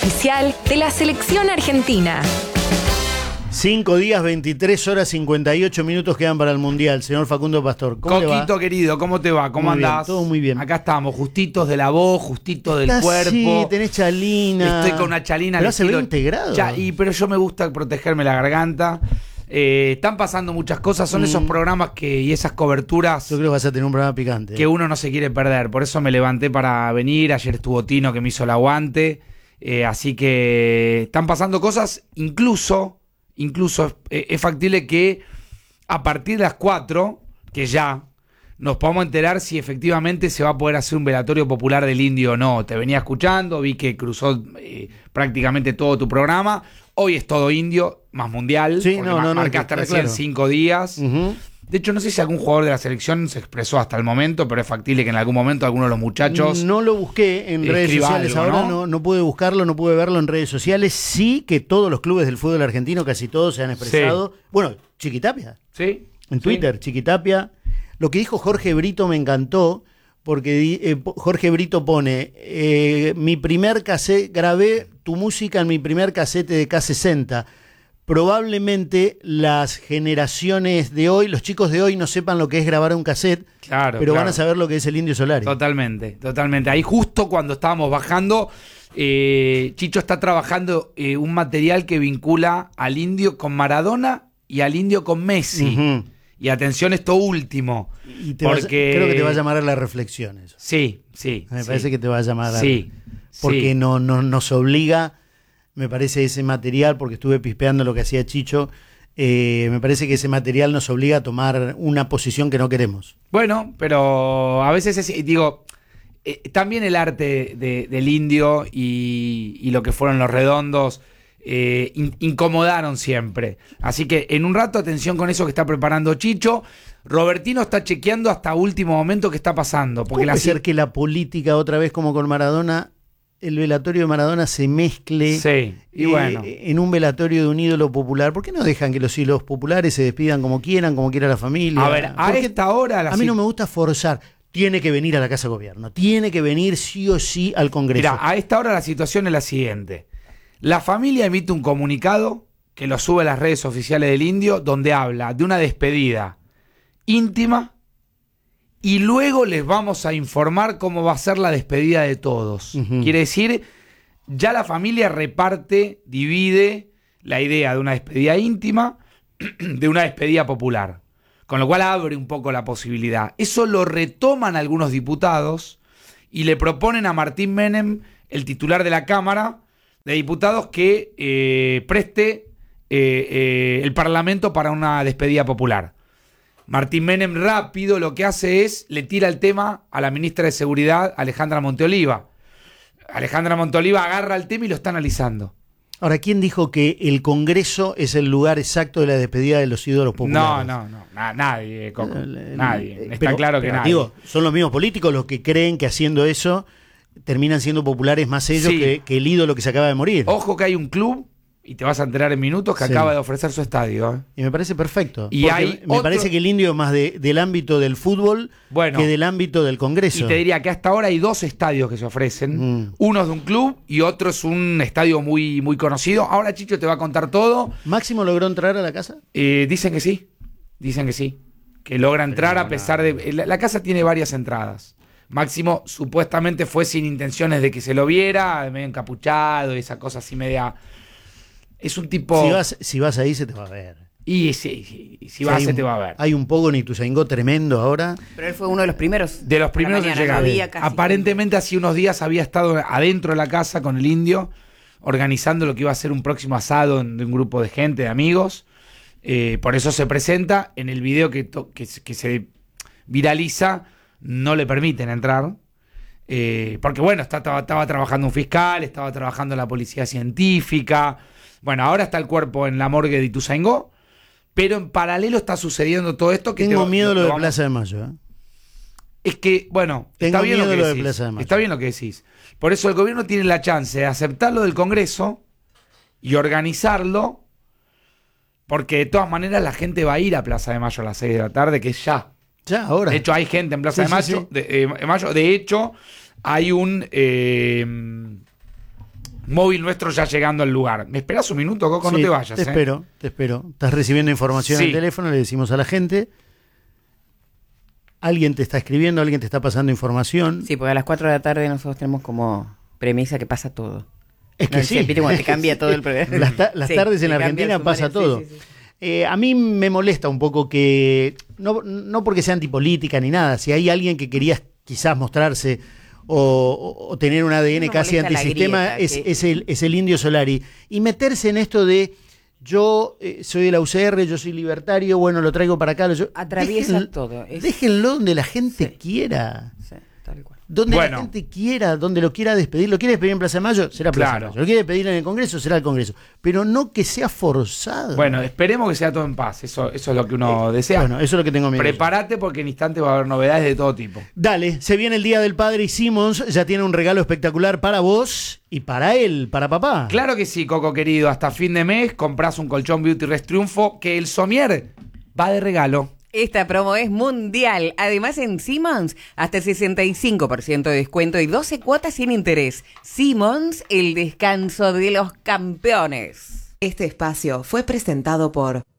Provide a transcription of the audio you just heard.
Oficial de la selección argentina. 5 días, 23 horas, 58 minutos quedan para el Mundial. Señor Facundo Pastor, ¿cómo le va? Coquito querido, ¿cómo te va? ¿Cómo Muy andás? bien, todo muy bien. Acá estamos, justitos de la voz, justitos del cuerpo. Sí, tenés chalina. Estoy con una chalina. Pero se ve integrado. Pero yo me gusta protegerme la garganta. Están pasando muchas cosas, son esos programas y esas coberturas. Yo creo que vas a tener un programa picante. Que uno no se quiere perder. Por eso me levanté para venir. Ayer estuvo Tino que me hizo el aguante. Así que están pasando cosas, incluso es factible que a partir de las 4, que ya nos podamos enterar si efectivamente se va a poder hacer un velatorio popular del Indio o no. Te venía escuchando, vi que cruzó prácticamente todo tu programa. Hoy es todo Indio, más mundial. Sí, marcaste recién 5 días. Uh-huh. De hecho, no sé si algún jugador de la selección se expresó hasta el momento, pero es factible que en algún momento alguno de los muchachos... No lo busqué en redes sociales algo, ahora, no pude buscarlo, no pude verlo en redes sociales. Sí que todos los clubes del fútbol argentino, casi todos, se han expresado. Sí. Bueno, Chiquitapia. Sí. En Twitter, sí. Chiquitapia. Lo que dijo Jorge Brito me encantó, porque Jorge Brito pone, mi primer cassette, grabé tu música en mi primer casete de K60. Probablemente las generaciones de hoy, los chicos de hoy no sepan lo que es grabar un cassette, pero van a saber lo que es el Indio Solari. Totalmente. Ahí justo cuando estábamos bajando, Chicho está trabajando un material que vincula al Indio con Maradona y al Indio con Messi. Uh-huh. Y atención esto último. Creo que te va a llamar a la reflexión eso. Sí. Me parece que te va a llamar a... Sí. Porque no nos obliga... Me parece ese material, porque estuve pispeando lo que hacía Chicho, me parece que ese material nos obliga a tomar una posición que no queremos. Bueno, pero a veces también el arte del Indio y lo que fueron los redondos incomodaron siempre. Así que en un rato, atención con eso que está preparando Chicho. Robertino está chequeando hasta último momento qué está pasando. Porque puede ser que la política, otra vez como con Maradona... el velatorio de Maradona se mezcle en un velatorio de un ídolo popular. ¿Por qué no dejan que los ídolos populares se despidan como quiera la familia? A ver, a esta hora... A mí no me gusta forzar. Tiene que venir a la Casa de Gobierno. Tiene que venir sí o sí al Congreso. Mirá, a esta hora la situación es la siguiente. La familia emite un comunicado que lo sube a las redes oficiales del Indio, donde habla de una despedida íntima. Y luego les vamos a informar cómo va a ser la despedida de todos. Uh-huh. Quiere decir, ya la familia divide la idea de una despedida íntima de una despedida popular. Con lo cual abre un poco la posibilidad. Eso lo retoman algunos diputados y le proponen a Martín Menem, el titular de la Cámara de Diputados, que preste el Parlamento para una despedida popular. Martín Menem rápido lo que hace es, le tira el tema a la ministra de Seguridad, Alejandra Monteoliva. Alejandra Monteoliva agarra el tema y lo está analizando. Ahora, ¿quién dijo que el Congreso es el lugar exacto de la despedida de los ídolos populares? No, nadie, Coco. Nadie. Está claro que nadie. Digo, son los mismos políticos los que creen que haciendo eso terminan siendo populares más ellos que el ídolo que se acaba de morir. Ojo que hay un club, y te vas a enterar en minutos, que acaba de ofrecer su estadio. Y me parece perfecto. Y me parece que el Indio es más del ámbito del fútbol que del ámbito del Congreso. Y te diría que hasta ahora hay 2 estadios que se ofrecen. Uno es de un club y otro es un estadio muy, muy conocido. Ahora Chicho te va a contar todo. ¿Máximo logró entrar a la casa? Dicen que sí. Que logra entrar a pesar de... La casa tiene varias entradas. Máximo supuestamente fue sin intenciones de que se lo viera, medio encapuchado y esa cosa así media... Es un tipo... Si vas ahí se te va a ver. Y si vas se te va a ver. Hay un Pogo Nituzaingó tremendo ahora. Pero él fue uno de los primeros. De los primeros en llegar. Aparentemente hace unos días había estado adentro de la casa con el Indio, organizando lo que iba a ser un próximo asado de un grupo de gente, de amigos. Por eso se presenta. En el video que se viraliza, no le permiten entrar. Porque bueno, estaba trabajando un fiscal, estaba trabajando la policía científica... Bueno, ahora está el cuerpo en la morgue de Ituzaingó, pero en paralelo está sucediendo todo esto. Tengo miedo lo de Plaza de Mayo. Es que, bueno, está bien lo que decís. Por eso el gobierno tiene la chance de aceptarlo del Congreso y organizarlo, porque de todas maneras la gente va a ir a Plaza de Mayo a las 6 de la tarde, que es ya. Ya, ahora. De hecho, hay gente en Plaza de Mayo. De hecho, hay un... Móvil nuestro ya llegando al lugar. ¿Me esperás un minuto, Coco? Sí, no te vayas. Te espero. Estás recibiendo información Sí. al teléfono, le decimos a la gente. Alguien te está escribiendo, alguien te está pasando información. Sí, porque a las 4 de la tarde nosotros tenemos como premisa que pasa todo. Es que No, sí. ¿viste cuando te cambia todo el programa? Las Sí, tardes en te la cambia Argentina el pasa sumario, todo. sí, sí, sí. A mí me molesta un poco que, no porque sea antipolítica ni nada, si hay alguien que quería quizás mostrarse o tener un ADN Me casi molesta la antisistema, grieta, es el Indio Solari. Y meterse en esto de yo soy de la UCR, yo soy libertario, bueno, lo traigo para acá. Atraviesa todo. Déjenlo donde la gente Sí. quiera. Sí, tal cual. Donde Bueno. la gente quiera, donde lo quiera despedir. ¿Lo quiere despedir en Plaza de Mayo? Será Plaza Claro. de Mayo. ¿Lo quiere despedir en el Congreso? Será el Congreso. Pero no que sea forzado. Bueno, esperemos que sea todo en paz. Eso es lo que uno desea. Bueno, eso es lo que tengo miedo. Prepárate porque en instantes va a haber novedades de todo tipo. Dale, se viene el Día del Padre y Simmons ya tiene un regalo espectacular para vos y para él, para papá. Claro que sí, Coco querido. Hasta fin de mes comprás un colchón Beauty Rest Triunfo que el somier va de regalo. Esta promo es mundial. Además, en Simmons, hasta el 65% de descuento y 12 cuotas sin interés. Simmons, el descanso de los campeones. Este espacio fue presentado por